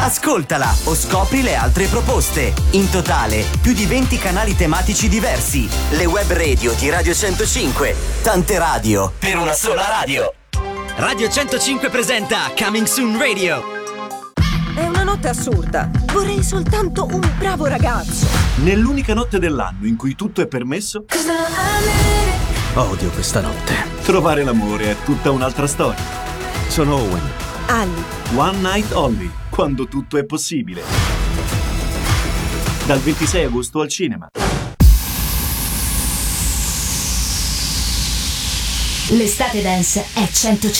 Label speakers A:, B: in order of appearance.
A: Ascoltala o scopri le altre proposte. In totale, più di 20 canali tematici diversi. Le web radio di Radio 105. Tante radio per una sola radio. Radio 105 presenta Coming Soon Radio.
B: È una notte assurda. Vorrei soltanto un bravo ragazzo.
C: Nell'unica notte dell'anno in cui tutto è permesso.
D: Odio questa notte.
C: Trovare l'amore è tutta un'altra storia.
D: Sono Owen.
B: Ali.
C: One Night Only, quando tutto è possibile. Dal 26 agosto al cinema.
E: L'estate dance è 105.